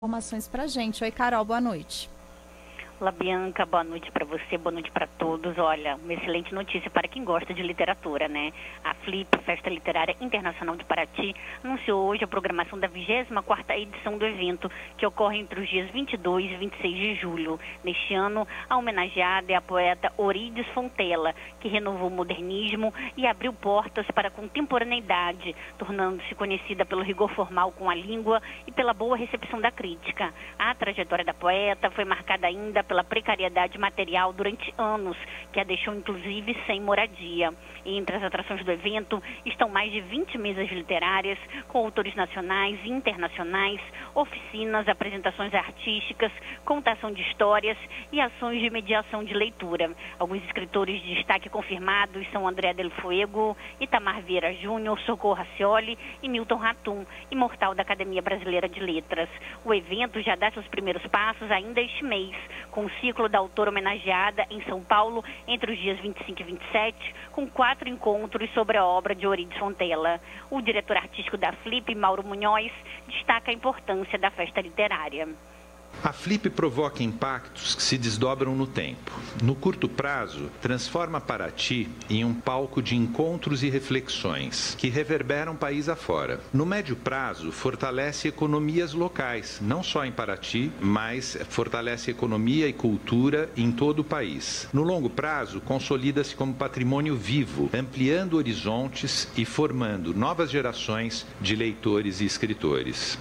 Informações pra gente. Oi, Carol, boa noite. Olá, Bianca, boa noite para você, boa noite para todos. Olha, uma excelente notícia para quem gosta de literatura, né? A FLIP, Festa Literária Internacional de Paraty, anunciou hoje a programação da 24ª edição do evento, que ocorre entre os dias 22 e 26 de julho. Neste ano, a homenageada é a poeta Orídes Fontela, que renovou o modernismo e abriu portas para a contemporaneidade, tornando-se conhecida pelo rigor formal com a língua e pela boa recepção da crítica. A trajetória da poeta foi marcada ainda pela precariedade material durante anos, que a deixou inclusive sem moradia. Entre as atrações do evento estão mais de 20 mesas literárias com autores nacionais e internacionais, oficinas, apresentações artísticas, contação de histórias e ações de mediação de leitura. Alguns escritores de destaque confirmados são André Del Fuego, Itamar Vieira Júnior, Socorro Racioli e Milton Ratum, imortal da Academia Brasileira de Letras. O evento já dá seus primeiros passos ainda este mês, com o ciclo da autora homenageada em São Paulo entre os dias 25 e 27, com 4 encontros sobre a obra de Orídes Fontela. O diretor artístico da FLIP, Mauro Munhoz, destaca a importância da festa literária. A FLIP provoca impactos que se desdobram no tempo. No curto prazo, transforma Paraty em um palco de encontros e reflexões que reverberam país afora. No médio prazo, fortalece economias locais, não só em Paraty, mas fortalece economia e cultura em todo o país. No longo prazo, consolida-se como patrimônio vivo, ampliando horizontes e formando novas gerações de leitores e escritores.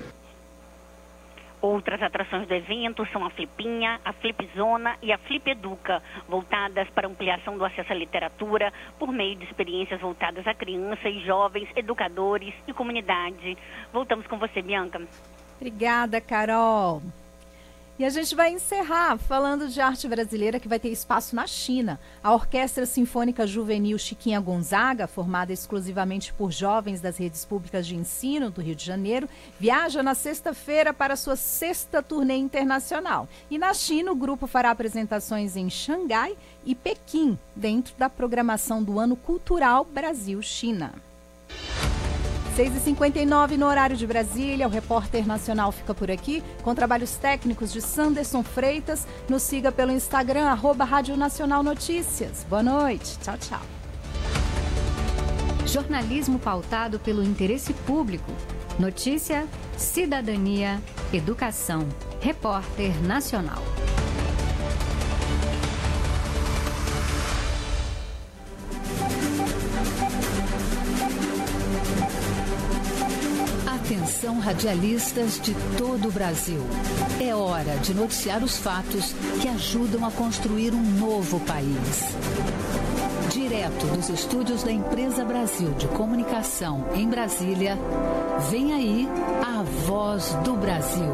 Outras atrações do evento são a Flipinha, a Flipzona e a Flip Educa, voltadas para ampliação do acesso à literatura por meio de experiências voltadas a crianças e jovens, educadores e comunidade. Voltamos com você, Bianca. Obrigada, Carol. E a gente vai encerrar falando de arte brasileira que vai ter espaço na China. A Orquestra Sinfônica Juvenil Chiquinha Gonzaga, formada exclusivamente por jovens das redes públicas de ensino do Rio de Janeiro, viaja na sexta-feira para sua 6ª turnê internacional. E na China, o grupo fará apresentações em Xangai e Pequim, dentro da programação do Ano Cultural Brasil-China. 6h59 no horário de Brasília, o Repórter Nacional fica por aqui, com trabalhos técnicos de Sanderson Freitas. Nos siga pelo Instagram, @Rádio Nacional Notícias. Boa noite, tchau, tchau. Jornalismo pautado pelo interesse público. Notícia, cidadania, educação. Repórter Nacional. Atenção, radialistas de todo o Brasil. É hora de noticiar os fatos que ajudam a construir um novo país. Direto dos estúdios da Empresa Brasil de Comunicação em Brasília, vem aí a Voz do Brasil.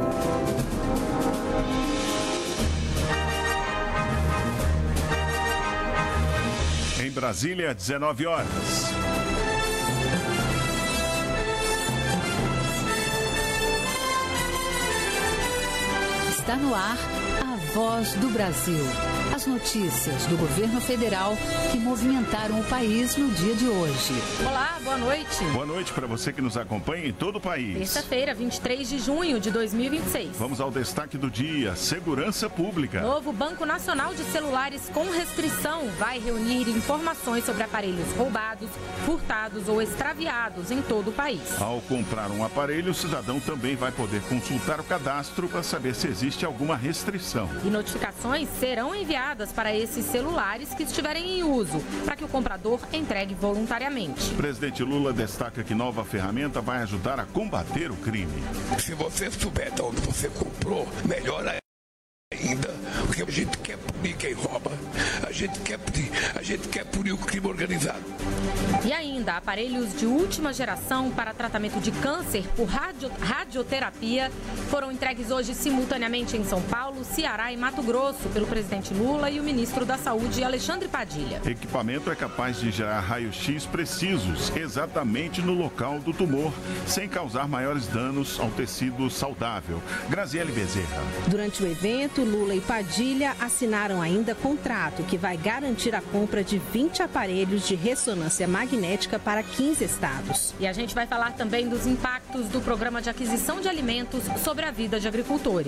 Em Brasília, 19 horas. Está no ar a Voz do Brasil. As notícias do governo federal que movimentaram o país no dia de hoje. Olá, boa noite. Boa noite para você que nos acompanha em todo o país. Terça-feira, 23 de junho de 2026. Vamos ao destaque do dia: segurança pública. Novo Banco Nacional de Celulares com restrição vai reunir informações sobre aparelhos roubados, furtados ou extraviados em todo o país. Ao comprar um aparelho, o cidadão também vai poder consultar o cadastro para saber se existe alguma restrição. E notificações serão enviadas para esses celulares que estiverem em uso, para que o comprador entregue voluntariamente. O presidente Lula destaca que nova ferramenta vai ajudar a combater o crime. Se você souber de onde você comprou, melhor ainda, porque a gente quer punir quem rouba, a gente quer punir o crime organizado. E ainda, aparelhos de última geração para tratamento de câncer por radioterapia foram entregues hoje simultaneamente em São Paulo, Ceará e Mato Grosso pelo presidente Lula e o ministro da Saúde, Alexandre Padilha. O equipamento é capaz de gerar raios-x precisos exatamente no local do tumor, sem causar maiores danos ao tecido saudável. Graziele Bezerra. Durante o evento, Lula e Padilha Brasília assinaram ainda contrato que vai garantir a compra de 20 aparelhos de ressonância magnética para 15 estados. E a gente vai falar também dos impactos do programa de aquisição de alimentos sobre a vida de agricultores.